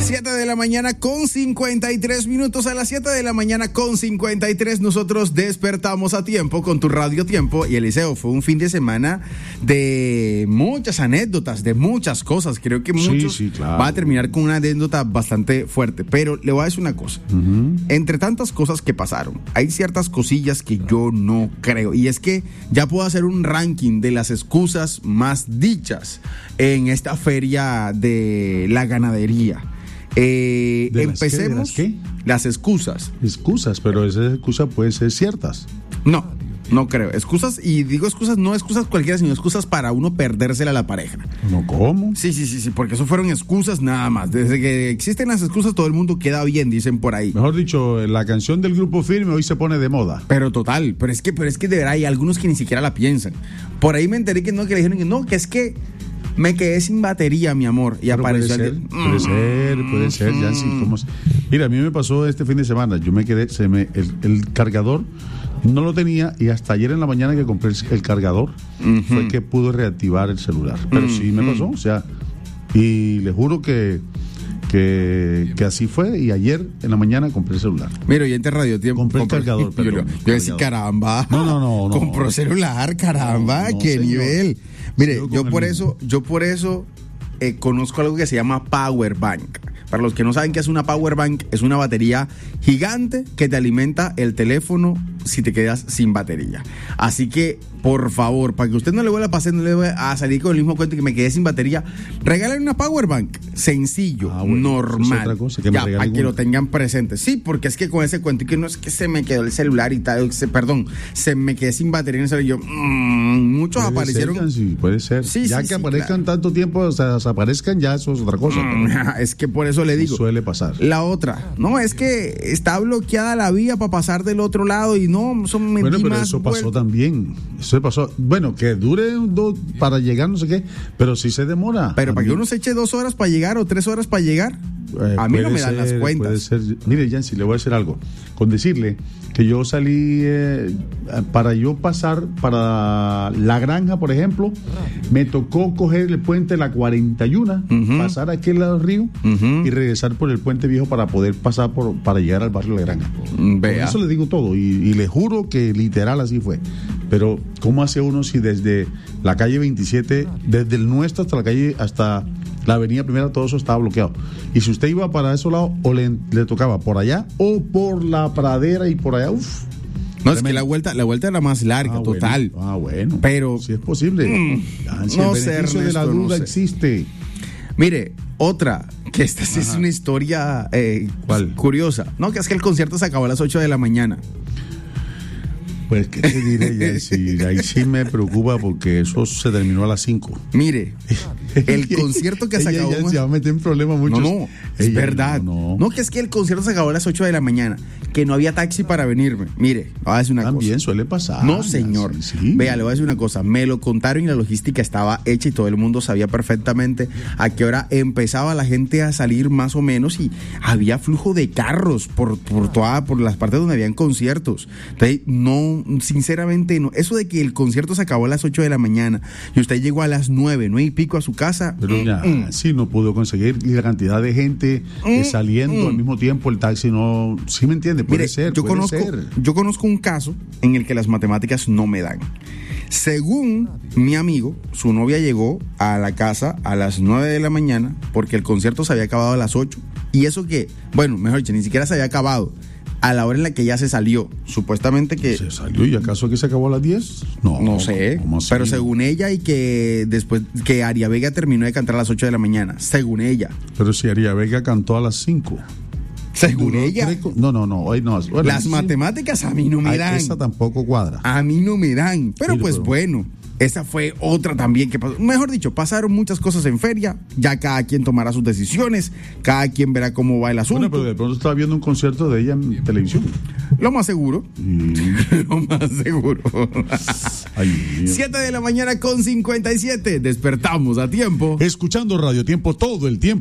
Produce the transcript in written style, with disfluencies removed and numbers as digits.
7 de la mañana con 53 minutos. A las 7 de la mañana con 53 nosotros despertamos a tiempo con tu Radio Tiempo. Y Eliseo, fue un fin de semana de muchas anécdotas, de muchas cosas. Creo que muchos claro. Va a terminar con una anécdota bastante fuerte. Pero le voy a decir una cosa. Entre tantas cosas que pasaron, hay ciertas cosillas que yo no creo. Y es que ya puedo hacer un ranking de las excusas más dichas en esta feria de la ganadería. Empecemos. ¿Qué? Las excusas. Excusas, pero esas excusas pueden ser ciertas. No creo. Excusas, y digo excusas, no excusas cualquiera, sino excusas para uno perdérsela a la pareja. ¿No cómo? Sí, porque eso fueron excusas nada más. Desde que existen las excusas, todo el mundo queda bien, dicen por ahí. Mejor dicho, la canción del Grupo Firme hoy se pone de moda. Pero total, pero es que de verdad hay algunos que ni siquiera la piensan. Por ahí me enteré que le dijeron que no, que es que me quedé sin batería, mi amor. Y pero apareció puede ser, Yancy. Mira, a mí me pasó este fin de semana. Yo me quedé, el cargador no lo tenía, y hasta ayer en la mañana que compré el cargador fue que pude reactivar el celular. Pero sí me pasó, o sea, y le juro que así fue, y ayer en la mañana compré el celular. Mira, y en Radio Tiempo compré el cargador, perdón. Yo decía, caramba. No. Compró celular, caramba, qué señor. Nivel. Mire, yo por eso conozco algo que se llama Power Bank. Para los que no saben qué es una Power Bank, es una batería gigante que te alimenta el teléfono si te quedas sin batería. Así que, por favor, para que usted no le vuelva a pasar, no le vaya a salir con el mismo cuento que me quedé sin batería, regalen una Power Bank. Sencillo, normal. Es otra cosa, para que lo tengan presente. Sí, porque es que con ese cuento que no es que se me quedó el celular y tal, se me quedé sin batería en el celular. Muchos puede aparecieron. Sí, puede ser. Sí, ya que aparezcan tanto tiempo, o sea, desaparezcan, ya eso es otra cosa. Es que por eso le digo. Suele pasar. La otra, no, es que está bloqueada la vía para pasar del otro lado y no, son Bueno, pero eso pasó también. Eso pasó. Bueno, que dure para llegar, no sé qué, pero sí se demora. Pero para que uno se eche 2 horas para llegar o 3 horas para llegar, a mí no me dan las cuentas. Puede ser. Mire, Yancy, le voy a decir algo. Con decirle que yo salí para yo pasar para la granja, por ejemplo, me tocó coger el puente de la 41, pasar a aquel lado del río y regresar por el puente viejo para poder pasar para llegar al barrio de la granja. Por eso le digo todo, y le juro que literal así fue. Pero ¿cómo hace uno si desde la calle 27, desde el nuestro hasta la avenida Primera, todo eso estaba bloqueado? Y si usted iba para esos lados, o le tocaba por allá o por la pradera y por allá, uff. No, es que la vuelta era más larga, total. Bueno. Pero si es posible. Si el beneficio de la duda existe. Mire, otra, que esta sí es una historia curiosa. No, que es que el concierto se acabó a las 8 de la mañana. Pues, ¿qué te diré, Yancy? Ahí sí me preocupa porque eso se terminó a las 5. Mire, el concierto que se acabó... Ella se va a meter en problemas muchos. No, es verdad. No, que es que el concierto se acabó a las 8 de la mañana, que no había taxi para venirme. Mire, voy a decir una cosa. También suele pasar. No, señor. Sí. Vea, le voy a decir una cosa. Me lo contaron y la logística estaba hecha y todo el mundo sabía perfectamente a qué hora empezaba la gente a salir más o menos, y había flujo de carros por las partes donde habían conciertos. Entonces, no, sinceramente no. Eso de que el concierto se acabó a las 8 de la mañana y usted llegó a las 9 y pico a su casa. Pero ya, sí, no pudo conseguir, y la cantidad de gente saliendo al mismo tiempo, el taxi no. ¿Sí me entiende? Puede ser. Yo conozco un caso en el que las matemáticas no me dan. Según mi amigo, su novia llegó a la casa a las 9 de la mañana porque el concierto se había acabado a las 8. Y eso que, bueno, mejor dicho, ni siquiera se había acabado a la hora en la que ya se salió. Supuestamente que... ¿Se salió y acaso que se acabó a las 10? No sé, pero según ella, y que después que Aria Vega terminó de cantar a las 8 de la mañana, según ella. Pero si Aria Vega cantó a las 5. Según ella. No, hoy no. Bueno, las matemáticas a mí no me dan. Esa tampoco cuadra. A mí no me dan. Pero bueno, esa fue otra también que pasó. Mejor dicho, pasaron muchas cosas en feria. Ya cada quien tomará sus decisiones. Cada quien verá cómo va el asunto. Bueno, pero de pronto estaba viendo un concierto de ella en televisión. Lo más seguro. Lo más seguro. 7 de la mañana con 57. Despertamos a tiempo. Escuchando Radio Tiempo todo el tiempo.